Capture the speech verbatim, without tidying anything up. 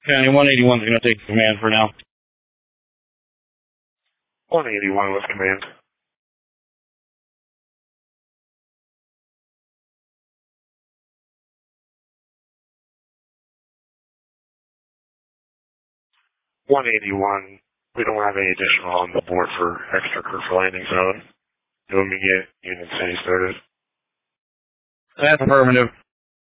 County one eighty-one is going to take command for now. one eighty-one with command. one eighty-one, we don't have any additional on the board for extra crew for landing zone. Do we get Union City started? That's affirmative.